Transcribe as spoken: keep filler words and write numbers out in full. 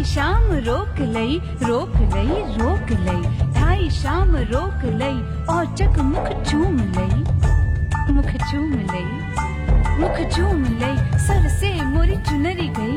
शाम रोक लई रोक लई रोक लई ढाई शाम रोक लई और चक मुख चूम लई मुख चूम लई मुख चूम लई सर से मोरी चुनरी गई